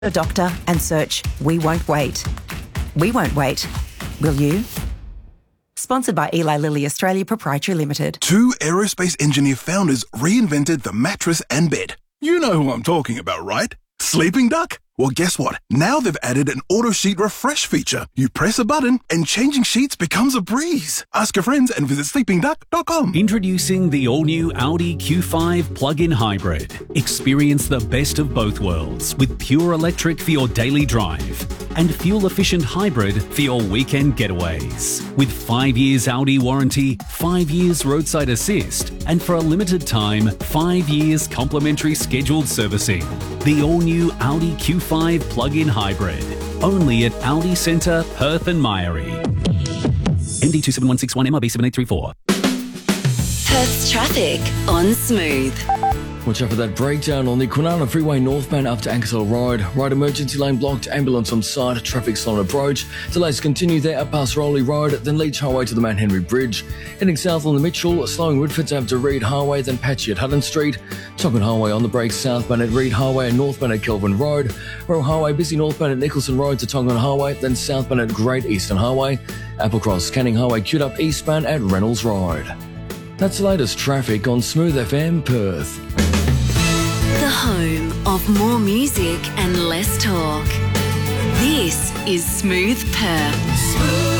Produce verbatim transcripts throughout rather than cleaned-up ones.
a doctor and search "We won't wait." We won't wait. Will you? Sponsored by Eli Lilly Australia Proprietary Limited. Two aerospace engineer founders reinvented the mattress and bed. You know who I'm talking about, right? Sleeping Duck? Well, guess what? Now they've added an auto sheet refresh feature. You press a button and changing sheets becomes a breeze. Ask your friends and visit sleeping duck dot com. Introducing the all-new Audi Q five plug-in hybrid. Experience the best of both worlds with pure electric for your daily drive and fuel-efficient hybrid for your weekend getaways. With five years Audi warranty, five years roadside assist, and for a limited time, five years complimentary scheduled servicing. The all-new Audi Q five plug-in hybrid. Only at Audi Centre, Perth and Myrie. M D two seven one six one, M R B seven eight three four. Perth's traffic on Smooth. Watch out for that breakdown on the Kwinana Freeway northbound up to Ankersall Road. Right emergency lane blocked, ambulance on site, traffic slow on approach. Delays continue there up past Rowley Road, then Leach Highway to the Mount Henry Bridge. Heading south on the Mitchell, slowing Woodford up to Reed Highway, then patchy at Hutton Street. Tongan Highway on the brakes southbound at Reed Highway and northbound at Kelvin Road. Royal Highway busy northbound at Nicholson Road to Tongan Highway, then southbound at Great Eastern Highway. Applecross Canning Highway queued up eastbound at Reynolds Road. That's the latest traffic on Smooth F M Perth. The home of more music and less talk. This is Smooth Perth. Smooth.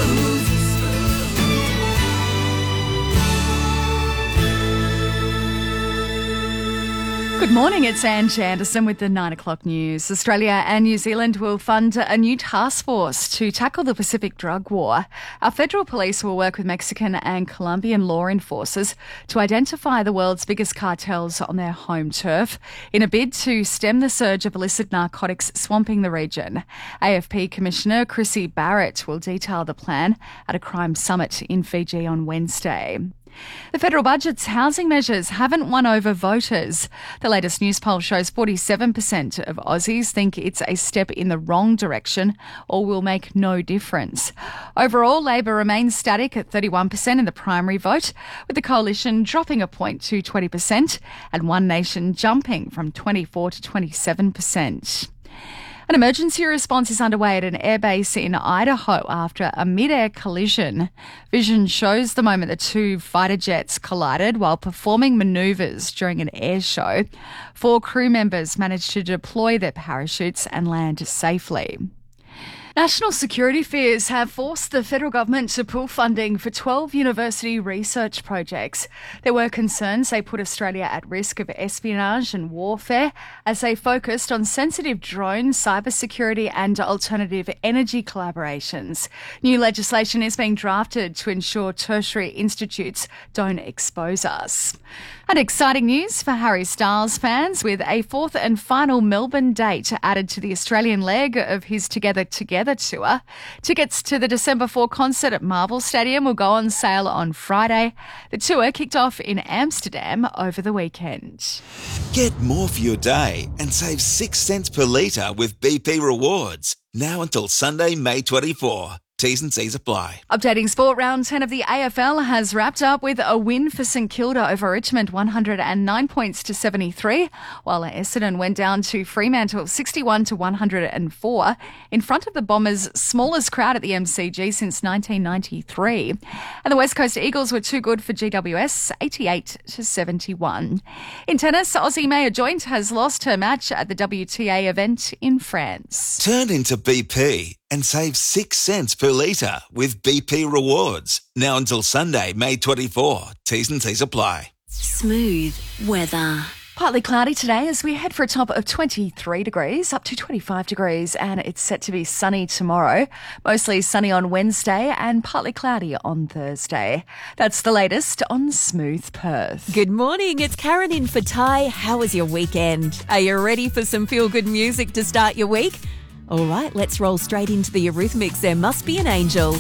Good morning, it's Ange Anderson with the nine o'clock news. Australia and New Zealand will fund a new task force to tackle the Pacific drug war. Our federal police will work with Mexican and Colombian law enforcers to identify the world's biggest cartels on their home turf in a bid to stem the surge of illicit narcotics swamping the region. A F P Commissioner Chrissy Barrett will detail the plan at a crime summit in Fiji on Wednesday. The federal budget's housing measures haven't won over voters. The latest news poll shows forty-seven percent of Aussies think it's a step in the wrong direction or will make no difference. Overall, Labor remains static at thirty-one percent in the primary vote, with the coalition dropping a point to twenty percent and One Nation jumping from twenty-four to twenty-seven percent. An emergency response is underway at an airbase in Idaho after a mid-air collision. Vision shows the moment the two fighter jets collided while performing manoeuvres during an air show. Four crew members managed to deploy their parachutes and land safely. National security fears have forced the federal government to pull funding for twelve university research projects. There were concerns they put Australia at risk of espionage and warfare as they focused on sensitive drone, cybersecurity and alternative energy collaborations. New legislation is being drafted to ensure tertiary institutes don't expose us. And exciting news for Harry Styles fans with a fourth and final Melbourne date added to the Australian leg of his Together Together tour. Tickets to the December fourth concert at Marvel Stadium will go on sale on Friday. The tour kicked off in Amsterdam over the weekend. Get more for your day and save six cents per litre with B P Rewards. Now until Sunday, May twenty-fourth. T's and C's apply. Updating sport, round ten of the A F L has wrapped up with a win for St Kilda over Richmond, one hundred nine points to seventy-three, while Essendon went down to Fremantle sixty-one to one hundred four in front of the Bombers' smallest crowd at the M C G since nineteen ninety-three. And the West Coast Eagles were too good for G W S, eighty-eight to seventy-one. In tennis, Aussie Maya Joint has lost her match at the W T A event in France. Turn into B P and save six cents per litre with B P Rewards. Now until Sunday, May twenty-fourth. T's and C's apply. Smooth weather. Partly cloudy today as we head for a top of twenty-three degrees, up to twenty-five degrees, and it's set to be sunny tomorrow. Mostly sunny on Wednesday and partly cloudy on Thursday. That's the latest on Smooth Perth. Good morning, it's Karen in for Ty. How was your weekend? Are you ready for some feel-good music to start your week? All right, let's roll straight into the Eurythmics. There Must Be an Angel.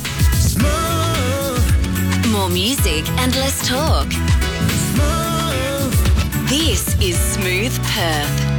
Smooth. More music and less talk. Smooth. This is Smooth Perth.